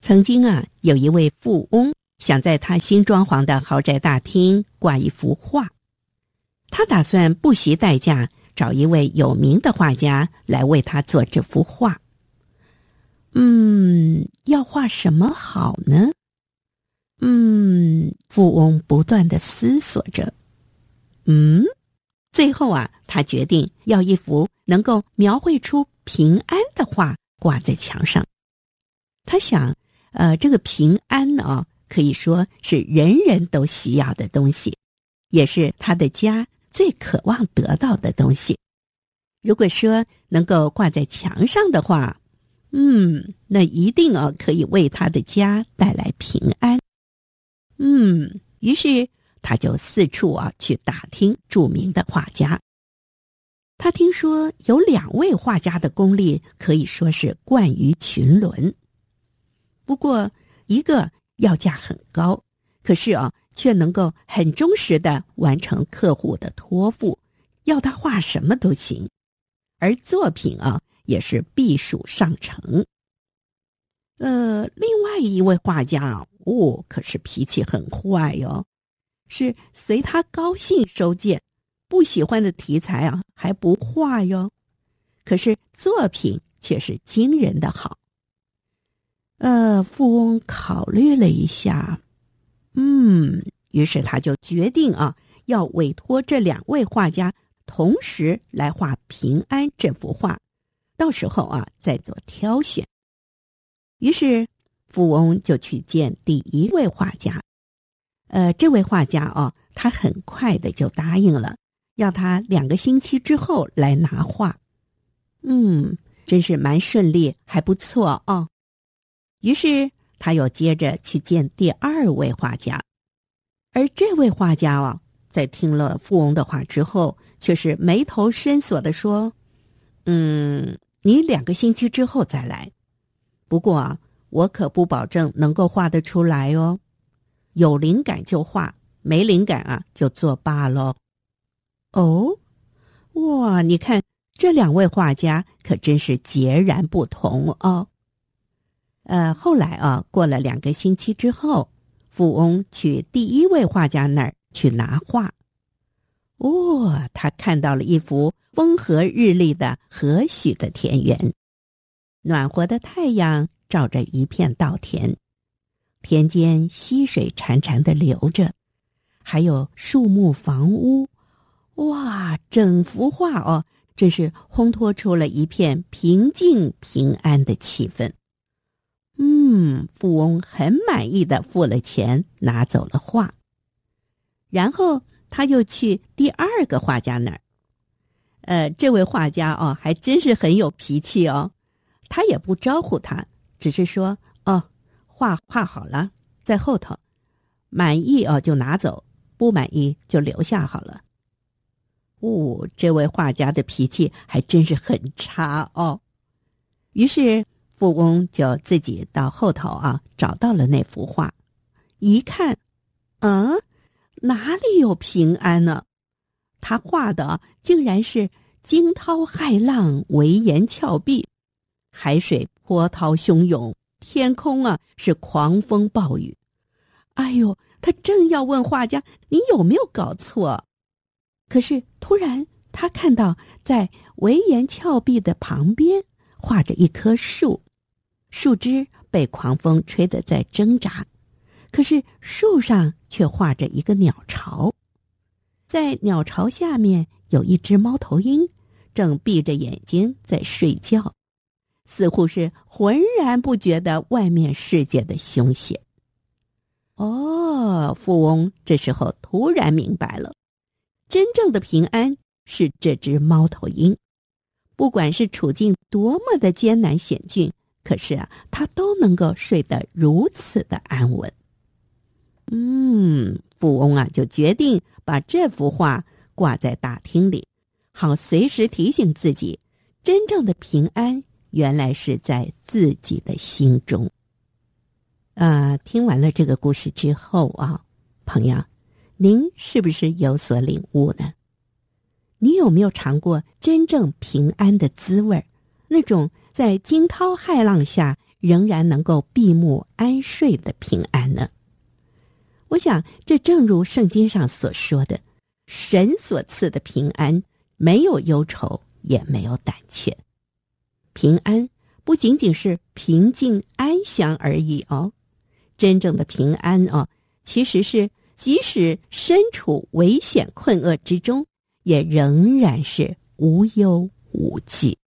曾经有一位富翁想在他新装潢的豪宅大厅挂一幅画，他打算不惜代价找一位有名的画家来为他做这幅画。要画什么好呢？富翁不断地思索着。最后他决定要一幅能够描绘出平安的画挂在墙上。他想，这个平安可以说是人人都需要的东西，也是他的家最渴望得到的东西。如果说能够挂在墙上的话，那一定可以为他的家带来平安。于是他就四处去打听著名的画家。他听说有2位画家的功力可以说是冠于群伦，不过一个要价很高，可是却能够很忠实地完成客户的托付，要他画什么都行，而作品也是必属上乘。另外一位画家可是脾气很坏哟，是随他高兴收件，不喜欢的题材还不画哟，可是作品却是惊人的好。富翁考虑了一下，于是他就决定要委托这2位画家同时来画平安这幅画，到时候再做挑选。于是富翁就去见第1位画家。这位画家他很快的就答应了，要他2个星期之后来拿画。真是蛮顺利，还不错于是他又接着去见第2位画家。而这位画家在听了富翁的话之后，却是眉头深锁地说，你2个星期之后再来，不过我可不保证能够画得出来哦，有灵感就画，没灵感就作罢咯。哇，你看这2位画家可真是截然不同后来过了2个星期之后，富翁去第1位画家那儿去拿画。他看到了一幅风和日丽的和煦的田园，暖和的太阳照着一片稻田，田间溪水潺潺地流着，还有树木房屋。哇，整幅画真是烘托出了一片平静平安的气氛。富翁很满意的付了钱，拿走了画。然后他又去第2个画家那儿。这位画家还真是很有脾气他也不招呼他，只是说画好了，在后头，满意就拿走，不满意就留下好了。这位画家的脾气还真是很差于是富翁就自己到后头找到了那幅画，一看，哪里有平安呢？他画的竟然是惊涛骇浪，危岩峭壁，海水波涛汹涌，天空是狂风暴雨。哎呦，他正要问画家你有没有搞错，可是突然他看到在危岩峭壁的旁边画着一棵树，树枝被狂风吹得在挣扎，可是树上却画着一个鸟巢，在鸟巢下面有一只猫头鹰，正闭着眼睛在睡觉，似乎是浑然不觉得外面世界的凶险。富翁这时候突然明白了，真正的平安是这只猫头鹰，不管是处境多么的艰难险峻，可是他都能够睡得如此的安稳。富翁就决定把这幅画挂在大厅里，好随时提醒自己，真正的平安原来是在自己的心中。听完了这个故事之后朋友，您是不是有所领悟呢？你有没有尝过真正平安的滋味？那种在惊涛骇浪下仍然能够闭目安睡的平安呢？我想，这正如圣经上所说的，神所赐的平安，没有忧愁，也没有胆怯。平安不仅仅是平静安详而已哦，真正的平安哦，其实是即使身处危险困厄之中，也仍然是无忧无忌。